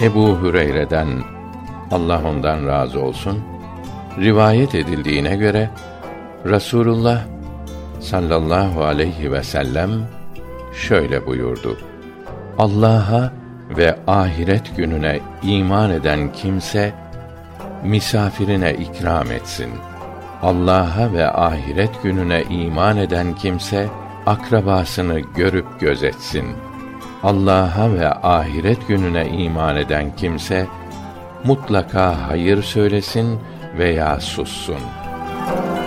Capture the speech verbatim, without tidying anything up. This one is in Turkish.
Ebu Hüreyre'den, Allah ondan razı olsun, rivayet edildiğine göre Rasulullah sallallahu aleyhi ve sellem şöyle buyurdu: Allah'a ve ahiret gününe iman eden kimse misafirine ikram etsin. Allah'a ve ahiret gününe iman eden kimse akrabasını görüp gözetsin. Allah'a ve ahiret gününe iman eden kimse mutlaka hayır söylesin veya sussun.